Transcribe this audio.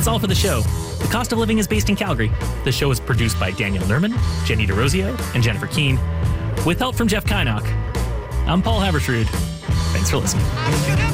that's all for the show. The Cost of Living is based in Calgary. The show is produced by Daniel Nerman, Jenny DeRosio, and Jennifer Keene, with help from Jeff Kynock. I'm Paul Habersrud. Thanks for listening.